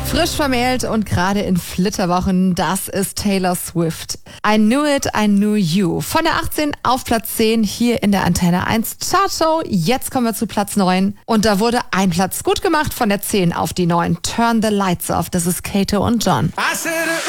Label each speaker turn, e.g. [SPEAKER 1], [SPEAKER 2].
[SPEAKER 1] Frisch vermählt und gerade in Flitterwochen, das ist Taylor Swift. I Knew It, I Knew You. Von der 18 auf Platz 10 hier in der Antenne 1 Chartshow. Jetzt kommen wir zu Platz 9. Und da wurde ein Platz gut gemacht von der 10 auf die 9. Turn the Lights Off. Das ist Kato und John.